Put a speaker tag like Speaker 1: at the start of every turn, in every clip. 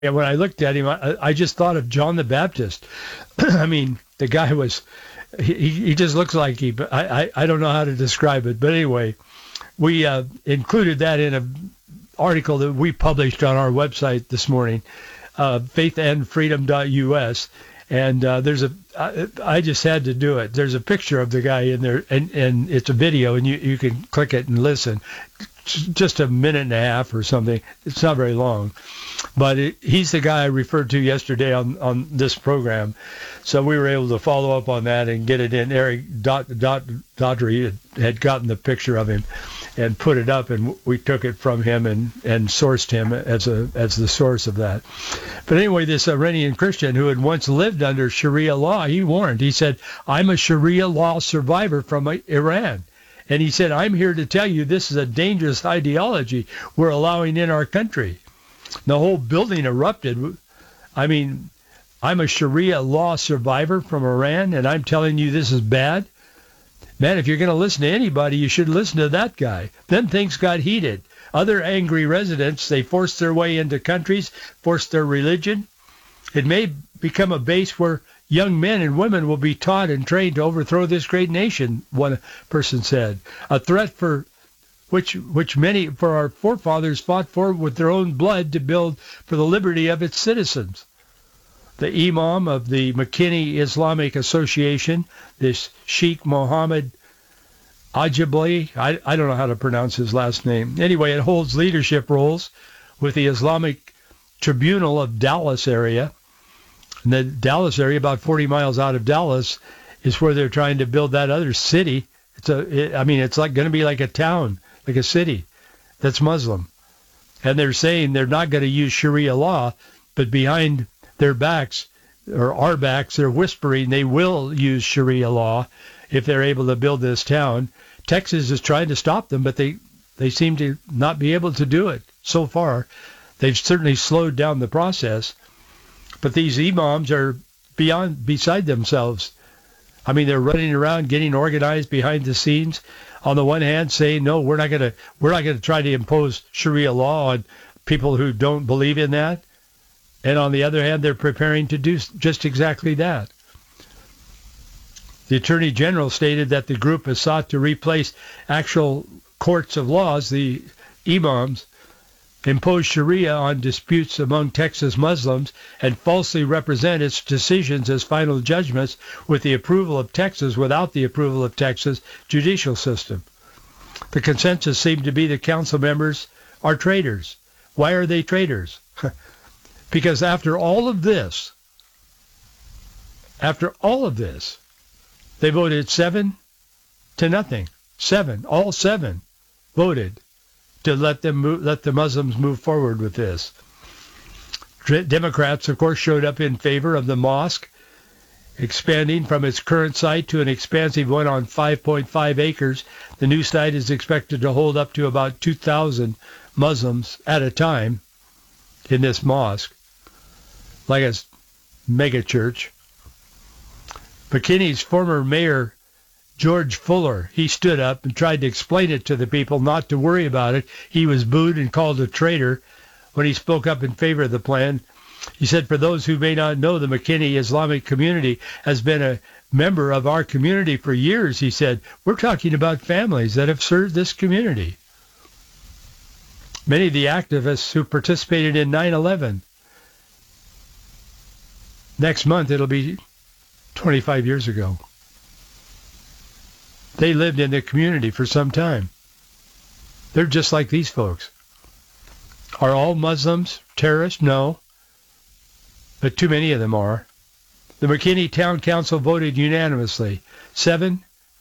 Speaker 1: And when I looked at him, I just thought of John the Baptist. I mean, the guy was, he just looks like he, but I don't know how to describe it. But anyway, we included that in an article that we published on our website this morning, faithandfreedom.us. And I just had to do it. There's a picture of the guy in there, and it's a video, and you can click it and listen. Just a minute and a half or something. It's not very long. But he's the guy I referred to yesterday on this program. So we were able to follow up on that and get it in. Eric Daughtry had gotten the picture of him and put it up, and we took it from him and sourced him as the source of that. But anyway, this Iranian Christian who had once lived under Sharia law, he warned. He said, "I'm a Sharia law survivor from Iran." And he said, "I'm here to tell you this is a dangerous ideology we're allowing in our country." The whole building erupted. I mean, I'm a Sharia law survivor from Iran, and I'm telling you this is bad. Man, if you're going to listen to anybody, you should listen to that guy. Then things got heated. Other angry residents, they forced their way into countries, forced their religion. It may become a base where young men and women will be taught and trained to overthrow this great nation, one person said. A threat for which many for our forefathers fought for with their own blood to build for the liberty of its citizens. The Imam of the McKinney Islamic Association, this Sheikh Mohammed Ajibli, I don't know how to pronounce his last name. Anyway, it holds leadership roles with the Islamic Tribunal of Dallas area. And the Dallas area, about 40 miles out of Dallas, is where they're trying to build that other city. It's like going to be like a town, like a city that's Muslim. And they're saying they're not going to use Sharia law, but behind their backs, or our backs, they're whispering they will use Sharia law if they're able to build this town. Texas is trying to stop them, but they seem to not be able to do it so far. They've certainly slowed down the process. But these imams are beside themselves. I mean, they're running around, getting organized behind the scenes. On the one hand, saying, no, we're not going to try to impose Sharia law on people who don't believe in that. And on the other hand, they're preparing to do just exactly that. The Attorney General stated that the group has sought to replace actual courts of laws, the imams, impose Sharia on disputes among Texas Muslims and falsely represent its decisions as final judgments with the approval of Texas without the approval of Texas judicial system. The consensus seemed to be the council members are traitors. Why are they traitors? Because after all of this, they voted 7-0. 7, all 7 voted to let the Muslims move forward with this. Democrats, of course, showed up in favor of the mosque expanding from its current site to an expansive one on 5.5 acres. The new site is expected to hold up to about 2,000 Muslims at a time in this mosque, like a mega church. McKinney's former mayor, George Fuller, he stood up and tried to explain it to the people not to worry about it. He was booed and called a traitor when he spoke up in favor of the plan. He said, for those who may not know, the McKinney Islamic community has been a member of our community for years. He said, we're talking about families that have served this community. Many of the activists who participated in 9/11, next month it'll be 25 years ago. They lived in the community for some time. They're just like these folks. Are all Muslims terrorists? No. But too many of them are. The McKinney Town Council voted unanimously, 7-0,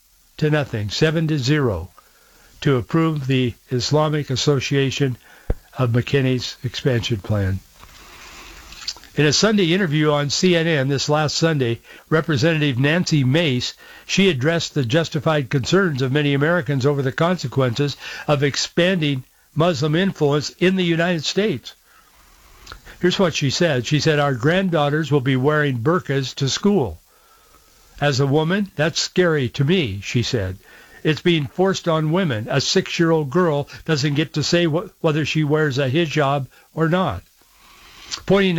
Speaker 1: 7-0, to approve the Islamic Association of McKinney's expansion plan. In a Sunday interview on CNN this last Sunday, Representative Nancy Mace, she addressed the justified concerns of many Americans over the consequences of expanding Muslim influence in the United States. Here's what she said. She said, our granddaughters will be wearing burqas to school. As a woman, that's scary to me, she said. It's being forced on women. A 6-year-old girl doesn't get to say whether she wears a hijab or not. pointing